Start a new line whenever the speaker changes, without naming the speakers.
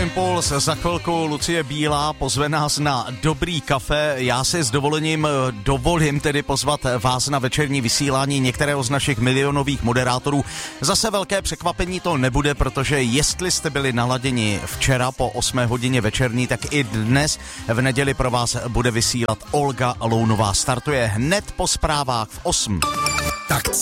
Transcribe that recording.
Impuls, za chvilku Lucie Bílá pozve nás na dobrý kafe. Já si s dovolením dovolím tedy pozvat vás na večerní vysílání některého z našich milionových moderátorů. Zase velké překvapení to nebude, protože jestli jste byli naladěni včera po 8 hodině večerní, tak i dnes v neděli pro vás bude vysílat Olga Lounová. Startuje hned po zprávách v 8.
Tak